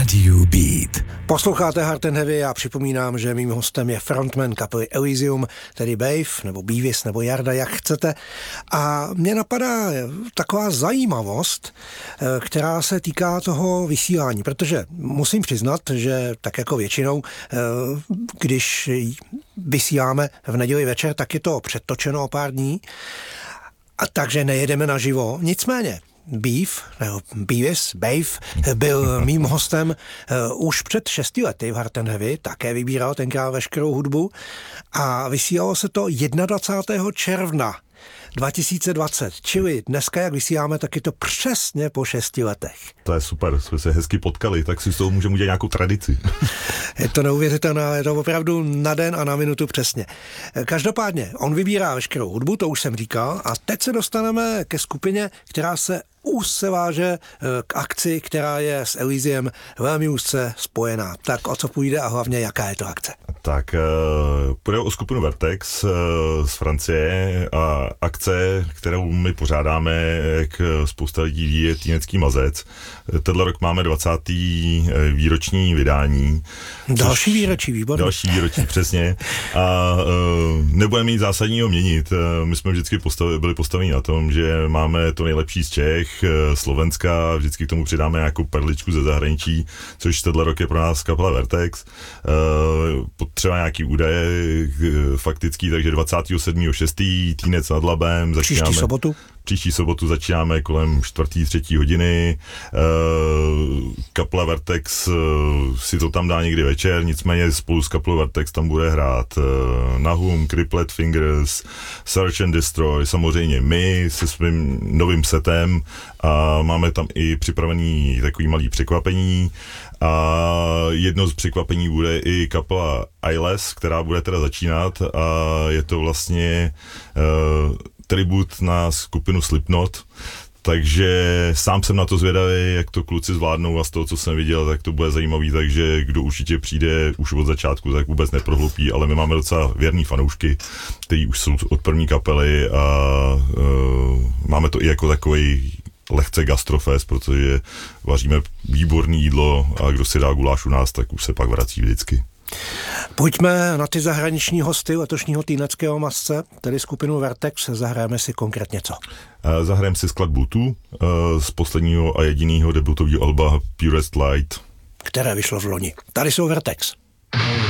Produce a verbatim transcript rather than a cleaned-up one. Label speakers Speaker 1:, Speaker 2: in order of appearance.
Speaker 1: Radio Beat.
Speaker 2: Posloucháte Hard and Heavy a připomínám, že mým hostem je frontman kapely Elysium, tedy Bave, nebo Beavis, nebo Jarda, jak chcete. A mě napadá taková zajímavost, která se týká toho vysílání, protože musím přiznat, že tak jako většinou, když vysíláme v neděli večer, tak je to předtočeno o pár dní, a takže nejedeme naživo. Nicméně, Beef, nebo Beavis, Bave, byl mým hostem uh, už před šesti lety v Hard and Heavy, také vybíral tenkrát veškerou hudbu a vysílalo se to dvacátého prvního června dva tisíce dvacet, čili dneska, jak vysíláme, tak je to přesně po šesti letech.
Speaker 3: To je super, jsme se hezky potkali, tak si z toho můžeme udělat nějakou tradici.
Speaker 2: Je to neuvěřitelné, je to opravdu na den a na minutu přesně. Každopádně, on vybírá veškerou hudbu, to už jsem říkal, a teď se dostaneme ke skupině, která se už se váže k akci, která je s Elysiem velmi úzce spojená. Tak o co půjde a hlavně jaká je to akce?
Speaker 3: Tak půjde o skupinu Vertex z Francie a akce, kterou my pořádáme, jak spousta lidí ví, je Týnecký mazec. Tenhle rok máme dvacátý výroční vydání.
Speaker 2: Další výročí, výborně.
Speaker 3: Další výročí, přesně. A nebudeme mít zásadního měnit. My jsme vždycky postavi, byli postaveni na tom, že máme to nejlepší z Čech, Slovenska, vždycky k tomu přidáme nějakou perličku ze zahraničí, což tenhle rok je pro nás kapela Vertex. Potřeba nějaký údaje faktický, takže dvacátého sedmého šestého Týnec nad Labem. Začínáme,
Speaker 2: příští sobotu?
Speaker 3: Příští sobotu začínáme kolem čtvrtý, třetí hodiny. Kapela Vertex si to tam dá někdy večer, nicméně spolu s kapelou Vertex tam bude hrát Nahum, Cripplet Fingers, Search and Destroy, samozřejmě my se svým novým setem a máme tam i připravený takový malý překvapení. A jedno z překvapení bude i kapela Eyeless, která bude teda začínat a je to vlastně uh, tribut na skupinu Slipknot, takže sám jsem na to zvědavý, jak to kluci zvládnou a z toho, co jsem viděl, tak to bude zajímavý, takže kdo určitě přijde už od začátku, tak vůbec neprohlupí, ale my máme docela věrný fanoušky, kteří už jsou od první kapely a uh, máme to i jako takový lehce gastrofest, protože vaříme výborné jídlo a kdo si dá guláš u nás, tak už se pak vrací vždycky.
Speaker 2: Pojďme na ty zahraniční hosty letošního Týneckého mazce, tedy skupinu Vertex. Zahrajeme si konkrétně co?
Speaker 3: Zahrajeme si skladbu Tu z posledního a jediného debutového alba Purest Light,
Speaker 2: které vyšlo v loni. Tady jsou Vertex.